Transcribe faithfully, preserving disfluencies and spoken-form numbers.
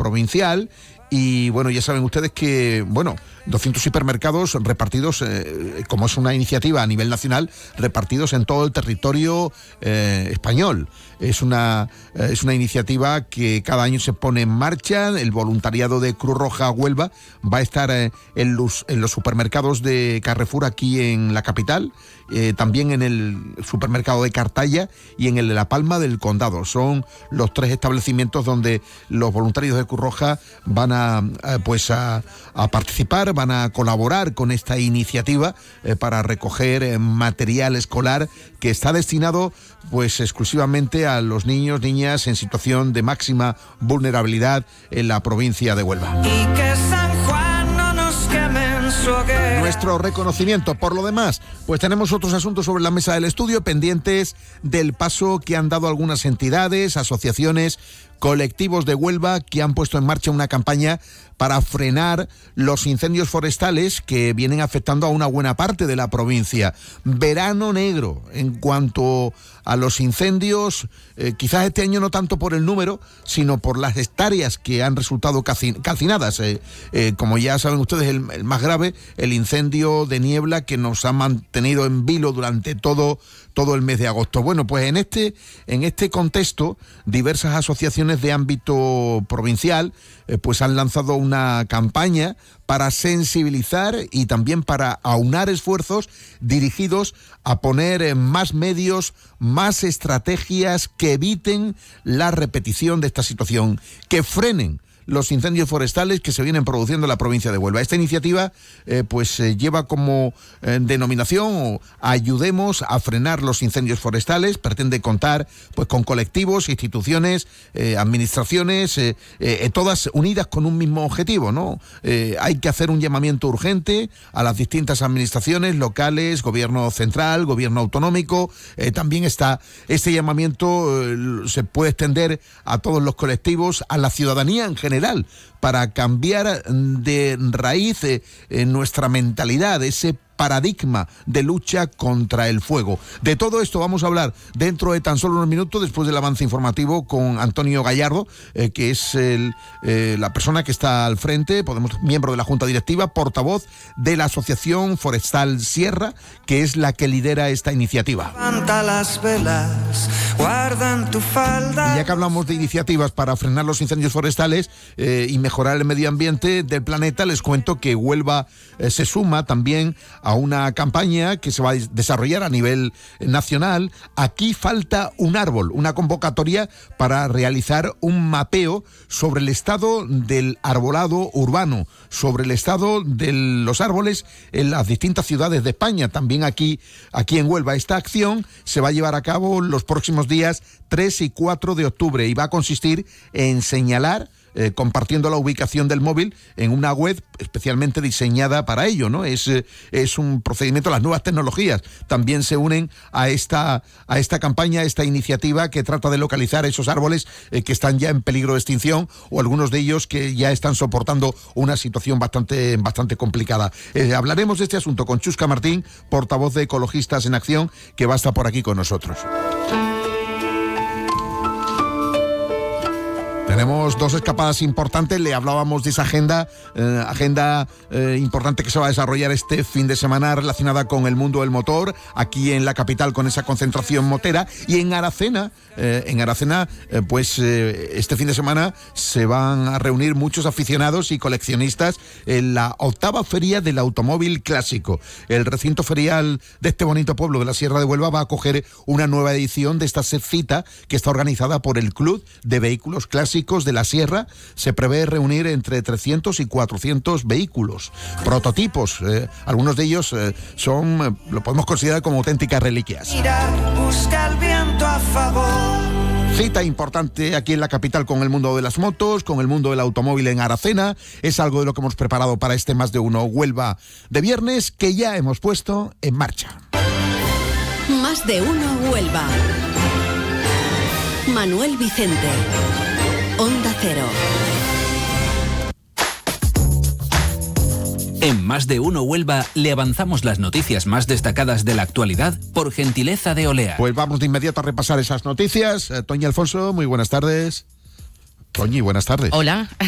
provincial. Y bueno, ya saben ustedes que, bueno, doscientos hipermercados repartidos, eh, como es una iniciativa a nivel nacional, repartidos en todo el territorio eh, español. Es una, eh, es una iniciativa que cada año se pone en marcha. El voluntariado de Cruz Roja Huelva va a estar eh, en, los, en los supermercados de Carrefour aquí en la capital, eh, también en el supermercado de Cartaya y en el de La Palma del Condado. Son los tres establecimientos donde los voluntarios de Cruz Roja van a A, pues a, a participar, van a colaborar con esta iniciativa eh, para recoger eh, material escolar que está destinado pues exclusivamente a los niños, niñas en situación de máxima vulnerabilidad en la provincia de Huelva. Y que San Juan no nos queme en su hoguera. Nuestro reconocimiento. Por lo demás, pues tenemos otros asuntos sobre la mesa del estudio pendientes del paso que han dado algunas entidades, asociaciones, colectivos de Huelva que han puesto en marcha una campaña para frenar los incendios forestales que vienen afectando a una buena parte de la provincia. Verano negro en cuanto a los incendios, eh, quizás este año no tanto por el número, sino por las hectáreas que han resultado calcinadas. Eh, eh, como ya saben ustedes, el, el más grave, el incendio de niebla que nos ha mantenido en vilo durante todo todo el mes de agosto. Bueno, pues en este, en este contexto, diversas asociaciones de ámbito provincial eh, pues han lanzado una campaña para sensibilizar y también para aunar esfuerzos dirigidos a poner eh, más medios, más estrategias que eviten la repetición de esta situación, que frenen los incendios forestales que se vienen produciendo en la provincia de Huelva. Esta iniciativa eh, pues eh, lleva como eh, denominación o Ayudemos a frenar los incendios forestales. Pretende contar pues con colectivos, instituciones, eh, administraciones, eh, eh, todas unidas con un mismo objetivo, ¿no? Eh, hay que hacer un llamamiento urgente a las distintas administraciones locales, gobierno central, gobierno autonómico. Eh, también está este llamamiento, eh, se puede extender a todos los colectivos, a la ciudadanía en general, para cambiar de raíz eh, en nuestra mentalidad, ese paradigma de lucha contra el fuego. De todo esto vamos a hablar dentro de tan solo unos minutos, después del avance informativo, con Antonio Gallardo, eh, que es el, eh, la persona que está al frente, Podemos, miembro de la Junta Directiva, portavoz de la Asociación Forestal Sierra, que es la que lidera esta iniciativa. Levanta las velas, guardan tu falda. Y ya que hablamos de iniciativas para frenar los incendios forestales eh, y mejorar el medio ambiente del planeta, les cuento que Huelva eh, se suma también a una campaña que se va a desarrollar a nivel nacional. Aquí falta un árbol, una convocatoria para realizar un mapeo sobre el estado del arbolado urbano, sobre el estado de los árboles en las distintas ciudades de España, también aquí, aquí en Huelva. Esta acción se va a llevar a cabo los próximos días tres y cuatro de octubre y va a consistir en señalar Eh, compartiendo la ubicación del móvil en una web especialmente diseñada para ello, ¿no? Es, eh, es un procedimiento, las nuevas tecnologías también se unen a esta, a esta campaña, a esta iniciativa que trata de localizar esos árboles eh, que están ya en peligro de extinción o algunos de ellos que ya están soportando una situación bastante, bastante complicada. Eh, hablaremos de este asunto con Chusca Martín, portavoz de Ecologistas en Acción, que va a estar por aquí con nosotros. Tenemos dos escapadas importantes, le hablábamos de esa agenda, eh, agenda eh, importante que se va a desarrollar este fin de semana relacionada con el mundo del motor, aquí en la capital con esa concentración motera, y en Aracena, eh, en Aracena, eh, pues eh, este fin de semana se van a reunir muchos aficionados y coleccionistas en la octava feria del automóvil clásico. El recinto ferial de este bonito pueblo de la Sierra de Huelva va a acoger una nueva edición de esta cita que está organizada por el Club de Vehículos Clásicos de la Sierra. Se prevé reunir entre trescientos y cuatrocientos vehículos, prototipos, eh, algunos de ellos eh, son, eh, lo podemos considerar como auténticas reliquias. Mirar, busca el viento a favor. Cita importante aquí en la capital con el mundo de las motos, con el mundo del automóvil en Aracena. Es algo de lo que hemos preparado para este Más de Uno Huelva de viernes, que ya hemos puesto en marcha. Más de Uno Huelva. Manuel Vicente. Onda Cero. En Más de Uno Huelva le avanzamos las noticias más destacadas de la actualidad por gentileza de Olea. Pues vamos de inmediato a repasar esas noticias. Eh, Toñi Alfonso, muy buenas tardes. Toñi, buenas tardes. Hola.